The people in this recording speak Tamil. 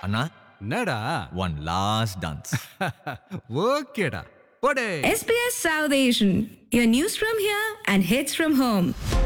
அண்ணா என்னடா ஒன் லாஸ்ட் டான்ஸ். ஓகேடா போடே. SBS South Asian, your news from here and hits from home.